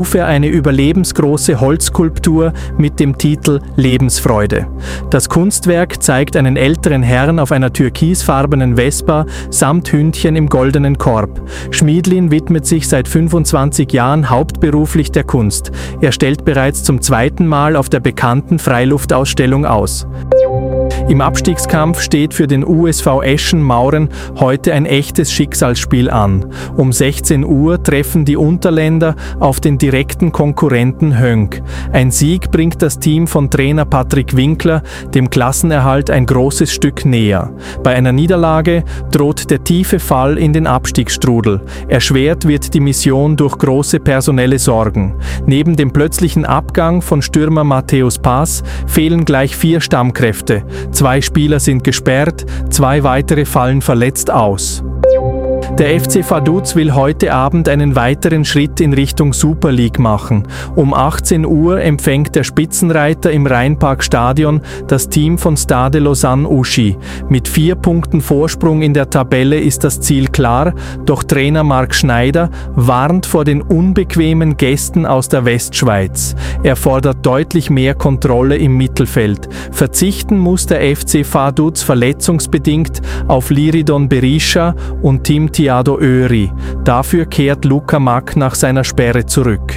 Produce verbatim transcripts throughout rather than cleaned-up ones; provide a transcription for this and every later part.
schuf er eine überlebensgroße Holzskulptur mit dem Titel Lebensfreude. Das Kunstwerk zeigt einen älteren Herrn auf einer türkisfarbenen Vespa samt Hündchen im goldenen Korb. Schmiedlin widmet sich seit fünfundzwanzig Jahren hauptberuflich der Kunst. Er stellt bereits zum zweiten Mal auf der bekannten Freiluftausstellung aus. Im Abstiegskampf steht für den U S V Eschen-Mauren heute ein echtes Schicksalsspiel an. Um sechzehn Uhr treffen die Unterländer auf den direkten Konkurrenten Höngg. Ein Sieg bringt das Team von Trainer Patrick Winkler dem Klassenerhalt ein großes Stück näher. Bei einer Niederlage droht der tiefe Fall in den Abstiegsstrudel. Erschwert wird die Mission durch große personelle Sorgen. Neben dem plötzlichen Abgang von Stürmer Matthäus Paas fehlen gleich vier Stammkräfte. Zwei Spieler sind gesperrt, zwei weitere fallen verletzt aus. Der F C Vaduz will heute Abend einen weiteren Schritt in Richtung Super League machen. Um achtzehn Uhr empfängt der Spitzenreiter im Rheinpark-Stadion das Team von Stade Lausanne-Ouchy. Mit vier Punkten Vorsprung in der Tabelle ist das Ziel klar, doch Trainer Marc Schneider warnt vor den unbequemen Gästen aus der Westschweiz. Er fordert deutlich mehr Kontrolle im Mittelfeld. Verzichten muss der F C Vaduz verletzungsbedingt auf Liridon Berisha und Tim Thiago Öri. Dafür kehrt Luca Mack nach seiner Sperre zurück.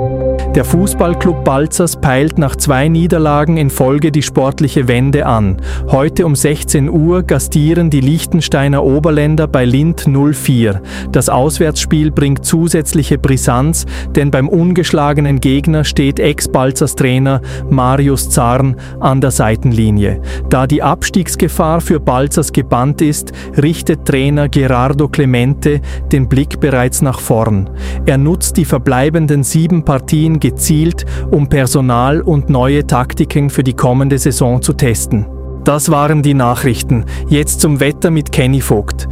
Der Fußballclub Balzers peilt nach zwei Niederlagen in Folge die sportliche Wende an. Heute um sechzehn Uhr gastieren die Liechtensteiner Oberländer bei Linth null vier. Das Auswärtsspiel bringt zusätzliche Brisanz, denn beim ungeschlagenen Gegner steht Ex-Balzers Trainer Marius Zarn an der Seitenlinie. Da die Abstiegsgefahr für Balzers gebannt ist, richtet Trainer Gerardo Clemente den Blick bereits nach vorn. Er nutzt die verbleibenden sieben Partien gezielt, um Personal und neue Taktiken für die kommende Saison zu testen. Das waren die Nachrichten. Jetzt zum Wetter mit Kenny Vogt.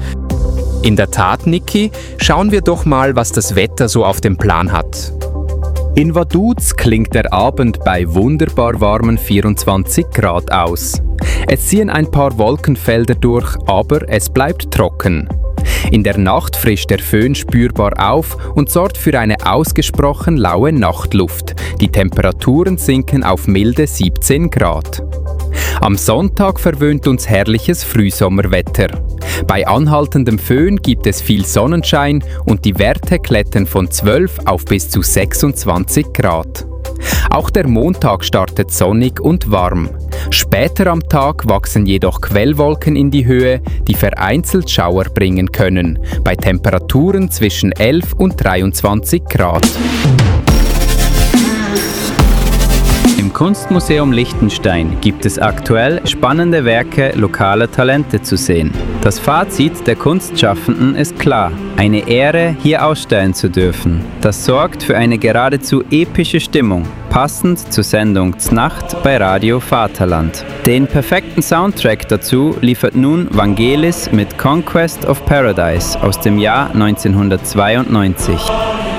In der Tat, Niki, schauen wir doch mal, was das Wetter so auf dem Plan hat. In Vaduz klingt der Abend bei wunderbar warmen vierundzwanzig Grad aus. Es ziehen ein paar Wolkenfelder durch, aber es bleibt trocken. In der Nacht frischt der Föhn spürbar auf und sorgt für eine ausgesprochen laue Nachtluft. Die Temperaturen sinken auf milde siebzehn Grad. Am Sonntag verwöhnt uns herrliches Frühsommerwetter. Bei anhaltendem Föhn gibt es viel Sonnenschein und die Werte klettern von zwölf auf bis zu sechsundzwanzig Grad. Auch der Montag startet sonnig und warm. Später am Tag wachsen jedoch Quellwolken in die Höhe, die vereinzelt Schauer bringen können, bei Temperaturen zwischen elf und dreiundzwanzig Grad. Im Kunstmuseum Liechtenstein gibt es aktuell spannende Werke lokaler Talente zu sehen. Das Fazit der Kunstschaffenden ist klar: eine Ehre, hier ausstellen zu dürfen. Das sorgt für eine geradezu epische Stimmung, passend zur Sendung Znacht bei Radio Vaterland. Den perfekten Soundtrack dazu liefert nun Vangelis mit Conquest of Paradise aus dem Jahr neunzehnhundertzweiundneunzig.